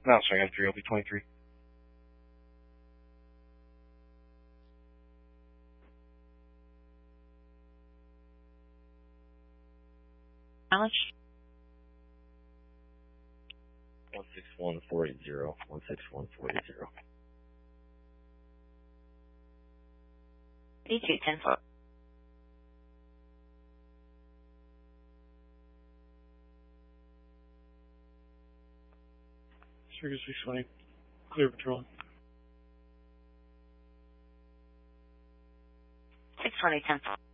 No, sorry, I'm 3 LB23. How much? 161-480. 161-480. 8210. Circus 620. Clear patrol. 62010.